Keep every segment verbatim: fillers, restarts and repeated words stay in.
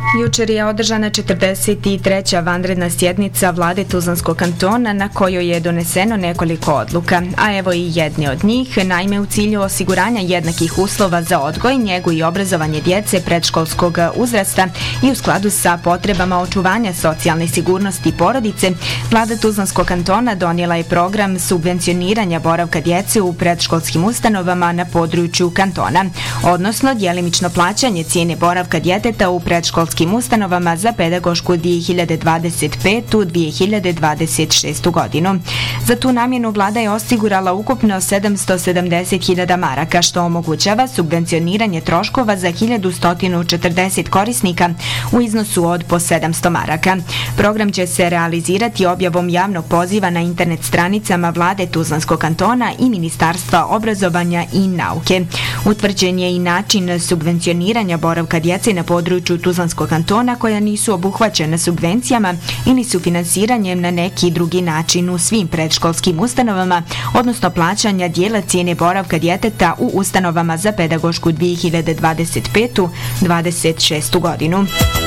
Jučer je održana četrdeset treća vanredna sjednica vlade Tuzlanskog kantona na kojoj je doneseno nekoliko odluka, a evo i jedne od njih. Naime, u cilju osiguranja jednakih uslova za odgoj, njegu i obrazovanje djece predškolskog uzrasta i u skladu sa potrebama očuvanja socijalne sigurnosti porodice, vlada Tuzlanskog kantona donijela je program subvencioniranja boravka djece u predškolskim ustanovama na području kantona, odnosno djelimično plaćanje cijene boravka djeteta u predškolskim ustanovama za pedagošku dvije hiljade dvadeset petu do dvije hiljade dvadeset šestu godinu. Za tu namjenu vlada je osigurala ukupno sedamsto sedamdeset hiljada maraka, što omogućava subvencioniranje troškova za hiljadu sto četrdeset korisnika u iznosu od po sedamsto maraka. Program će se realizirati objavom javnog poziva na internet stranicama vlade Tuzlanskog kantona i Ministarstva obrazovanja i nauke. Utvrđen je i način subvencioniranja boravka djece na području Tuzlanskog kantona koja nisu obuhvaćena subvencijama ili sufinansiranjem na neki drugi način u svim predškolskim ustanovama, odnosno plaćanja dijela cijene boravka djeteta u ustanovama za pedagošku dvije hiljade dvadeset petu do dvadeset šestu godinu.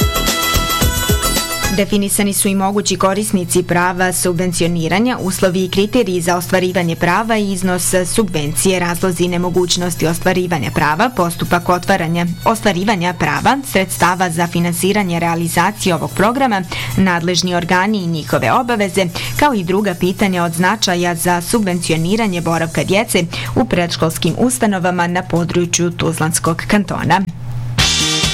Definisani su i mogući korisnici prava subvencioniranja, uslovi i kriteriji za ostvarivanje prava i iznos subvencije, razlozi i nemogućnosti ostvarivanja prava, postupak otvaranja, ostvarivanja prava, sredstava za finansiranje realizacije ovog programa, nadležni organi i njihove obaveze, kao i druga pitanja od značaja za subvencioniranje boravka djece u predškolskim ustanovama na području Tuzlanskog kantona.